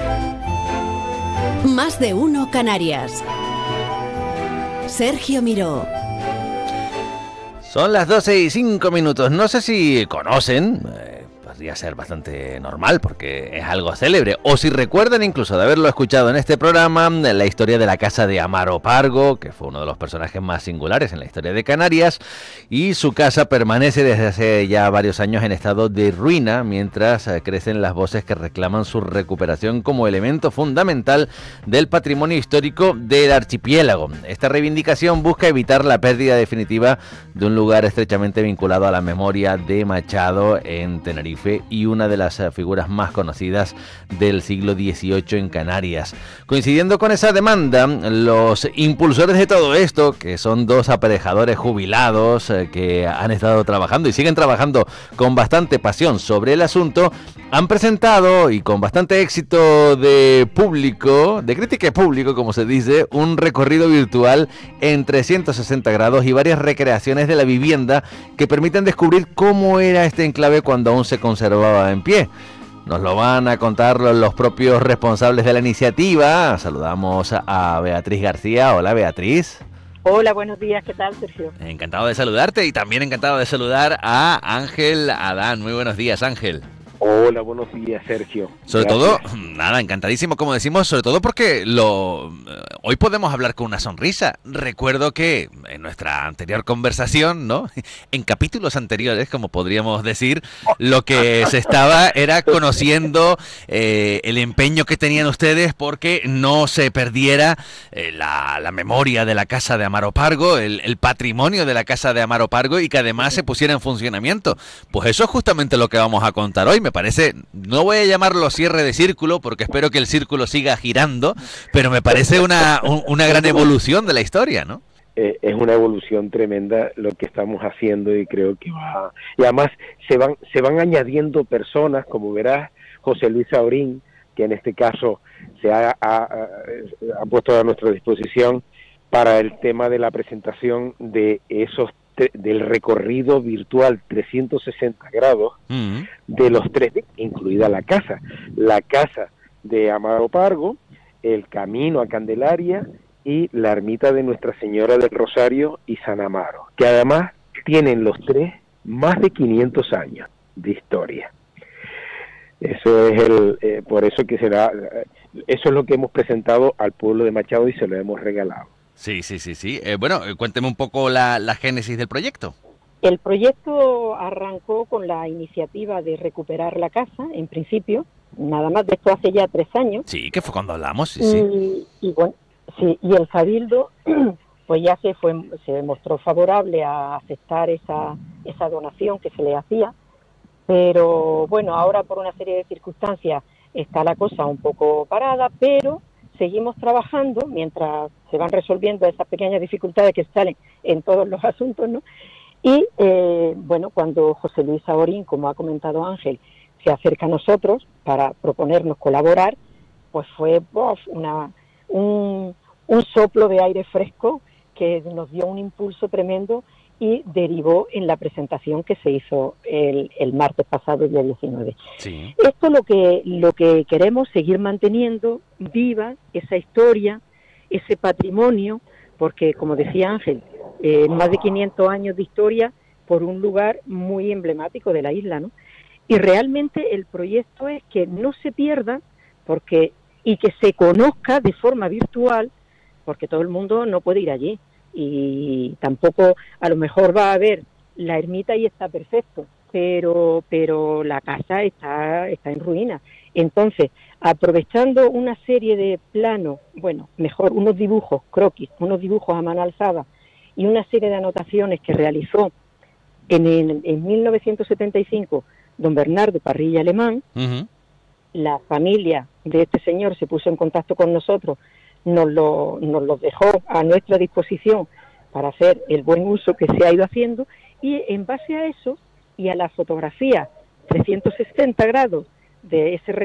Más de uno Canarias. Sergio Miró. Son las 12:05. No sé si conocen, podría ser bastante normal porque es algo célebre, o si recuerdan incluso de haberlo escuchado en este programa, la historia de la casa de Amaro Pargo, que fue uno de los personajes más singulares en la historia de Canarias, y su casa permanece desde hace ya varios años en estado de ruina, mientras crecen las voces que reclaman su recuperación como elemento fundamental del patrimonio histórico del archipiélago. Esta reivindicación busca evitar la pérdida definitiva de un lugar estrechamente vinculado a la memoria de Machado en Tenerife y una de las figuras más conocidas del siglo XVIII en Canarias. Coincidiendo con esa demanda, los impulsores de todo esto, que son dos aparejadores jubilados que han estado trabajando y siguen trabajando con bastante pasión sobre el asunto, han presentado, y con bastante éxito de público, de crítica y público, como se dice, un recorrido virtual en 360 grados y varias recreaciones de la vivienda que permiten descubrir cómo era este enclave cuando aún se conservaba en pie. Nos lo van a contar los propios responsables de la iniciativa. Saludamos a Beatriz García. Hola, Beatriz. Hola, buenos días. ¿Qué tal, Sergio? Encantado de saludarte y también encantado de saludar a Ángel Adán. Muy buenos días, Ángel. Hola, buenos días, Sergio. Sobre todo, nada, encantadísimo, como decimos, sobre todo porque hoy podemos hablar con una sonrisa. Recuerdo que en nuestra anterior conversación, ¿no? En capítulos anteriores, como podríamos decir, lo que se estaba era conociendo el empeño que tenían ustedes porque no se perdiera la memoria de la casa de Amaro Pargo, el patrimonio de la casa de Amaro Pargo, y que además se pusiera en funcionamiento. Pues eso es justamente lo que vamos a contar hoy. Me parece, no voy a llamarlo cierre de círculo porque espero que el círculo siga girando, pero me parece una gran evolución de la historia, ¿no? Es una evolución tremenda lo que estamos haciendo y creo que va... Y además se van añadiendo personas, como verás, José Luis Saurín, que en este caso se ha puesto a nuestra disposición para el tema de la presentación de del recorrido virtual 360 grados de los tres, incluida la casa de Amaro Pargo, el camino a Candelaria y la ermita de Nuestra Señora del Rosario y San Amaro, que además tienen los tres más de 500 años de historia. Eso es por eso que será, eso es lo que hemos presentado al pueblo de Machado y se lo hemos regalado. Sí. Bueno, cuénteme un poco la génesis del proyecto. El proyecto arrancó con la iniciativa de recuperar la casa, en principio, nada más de esto hace ya 3 años. Sí, que fue cuando hablamos, Y bueno, sí, y el Cabildo pues ya se mostró favorable a aceptar esa donación que se le hacía, pero bueno, ahora por una serie de circunstancias está la cosa un poco parada, pero seguimos trabajando mientras se van resolviendo esas pequeñas dificultades que salen en todos los asuntos, ¿no? Y bueno, cuando José Luis Saurín, como ha comentado Ángel, se acerca a nosotros para proponernos colaborar, pues fue un soplo de aire fresco que nos dio un impulso tremendo y derivó en la presentación que se hizo el martes pasado, el día 19. Sí. Esto lo que queremos, seguir manteniendo viva esa historia, ese patrimonio, porque como decía Ángel, más de 500 años de historia por un lugar muy emblemático de la isla, ¿no? Y realmente el proyecto es que no se pierda y que se conozca de forma virtual, porque todo el mundo no puede ir allí. Y tampoco a lo mejor va a ver la ermita y está perfecto, pero la casa está en ruina. Entonces, aprovechando una serie de planos, bueno, mejor unos dibujos, croquis, unos dibujos a mano alzada y una serie de anotaciones que realizó en 1975 don Bernardo Parrilla Alemán, la familia de este señor se puso en contacto con nosotros, nos los dejó a nuestra disposición para hacer el buen uso que se ha ido haciendo, y en base a eso y a la fotografía 360 grados de ese